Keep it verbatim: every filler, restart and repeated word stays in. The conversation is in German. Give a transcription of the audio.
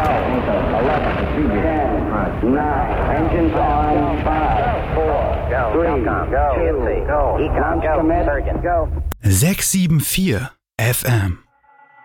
ten, nine, engines on, five, four, three, two, one, commit, go. sechs sieben vier F M